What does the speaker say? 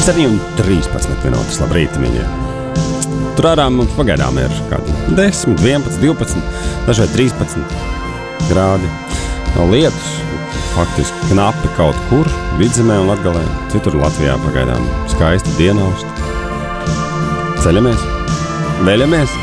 7:13 minūtes. Labrīt, mīļie. Tur ārā mums pagaidām ir kādi 10, 11, 12, dažreiz 13 grādi. Nav lietus, faktiski knapi kaut kur Vidzemē un Latgalē. Citur Latvijā pagaidām skaisti dienaust. Ceļamies, veļamies.